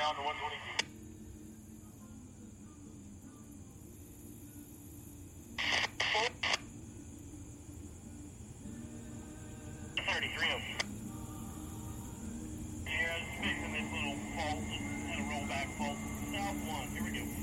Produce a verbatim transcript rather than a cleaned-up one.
on the one twenty-two. thirty-three oh. Yeah, I was fixing this little fault, just kind of roll back fault. South one, here we go.